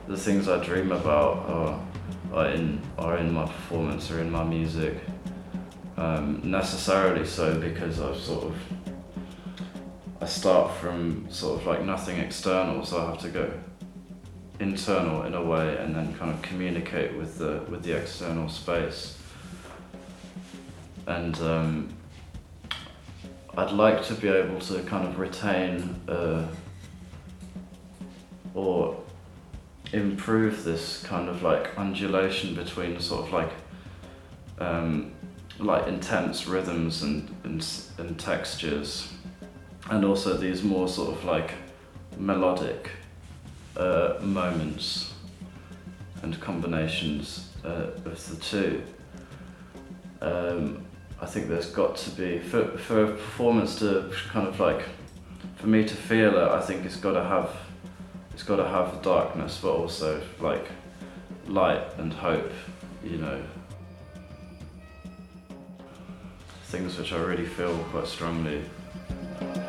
the things I dream about are in my performance or in my music. Necessarily so, because I start from sort of like nothing external, so I have to go internal in a way and then kind of communicate with the external space. And I'd like to be able to kind of retain or improve this kind of like undulation between sort of like intense rhythms and textures, and also these more sort of like melodic moments and combinations of the two. I think there's got to be, for a performance to kind of like, for me to feel it, I think it's got to have darkness, but also like light and hope, you know. Things which I really feel quite strongly.